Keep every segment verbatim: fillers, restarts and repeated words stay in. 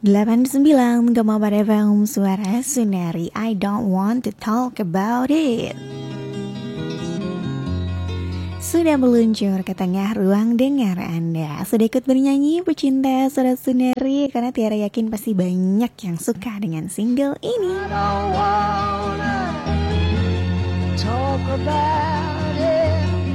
delapan puluh sembilan koma empat F M Suara Sunari. I don't want to talk about it. Sudah meluncur ke tengah ruang dengar Anda. Sudah ikut bernyanyi pecinta Suara Sunari, karena Tiara yakin pasti banyak yang suka dengan single ini. I don't wanna talk about it.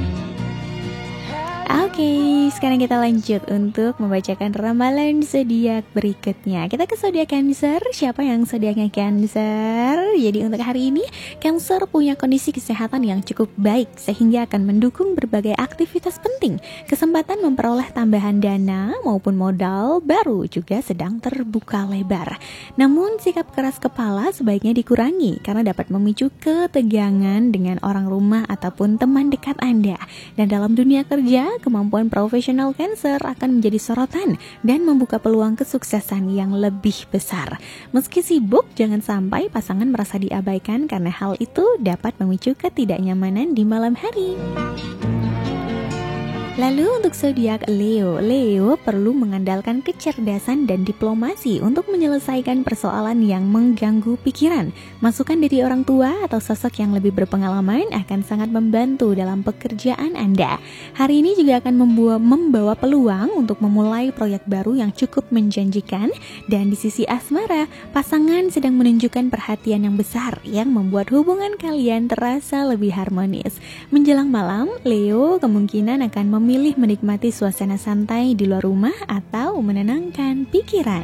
Oke, okay, sekarang kita lanjut untuk membacakan ramalan zodiak berikutnya. Kita ke zodiak Cancer. Siapa yang zodiaknya Cancer? Jadi untuk hari ini, Cancer punya kondisi kesehatan yang cukup baik sehingga akan mendukung berbagai aktivitas penting. Kesempatan memperoleh tambahan dana maupun modal baru juga sedang terbuka lebar. Namun sikap keras kepala sebaiknya dikurangi karena dapat memicu ketegangan dengan orang rumah ataupun teman dekat Anda. Dan dalam dunia kerja, kemampuan profesional Cancer akan menjadi sorotan dan membuka peluang kesuksesan yang lebih besar. Meski sibuk, jangan sampai pasangan merasa diabaikan karena hal itu dapat memicu ketidaknyamanan di malam hari. Lalu untuk zodiak Leo, Leo perlu mengandalkan kecerdasan dan diplomasi untuk menyelesaikan persoalan yang mengganggu pikiran. Masukan dari orang tua atau sosok yang lebih berpengalaman akan sangat membantu dalam pekerjaan Anda. Hari ini juga akan membawa, membawa peluang untuk memulai proyek baru yang cukup menjanjikan. Dan di sisi asmara, pasangan sedang menunjukkan perhatian yang besar yang membuat hubungan kalian terasa lebih harmonis. Menjelang malam, Leo kemungkinan akan memilih Memilih menikmati suasana santai di luar rumah atau menenangkan pikiran.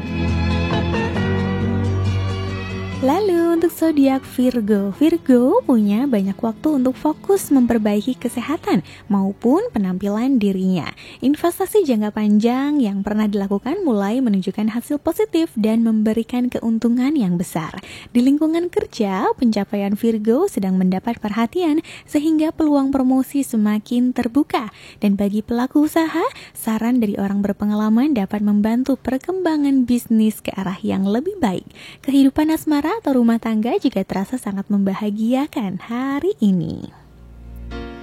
Lalu untuk zodiak Virgo, Virgo punya banyak waktu untuk fokus memperbaiki kesehatan maupun penampilan dirinya. Investasi jangka panjang yang pernah dilakukan mulai menunjukkan hasil positif dan memberikan keuntungan yang besar. Di lingkungan kerja, pencapaian Virgo sedang mendapat perhatian sehingga peluang promosi semakin terbuka. Dan bagi pelaku usaha, saran dari orang berpengalaman dapat membantu perkembangan bisnis ke arah yang lebih baik. Kehidupan asmara atau rumah tangga juga terasa sangat membahagiakan hari ini.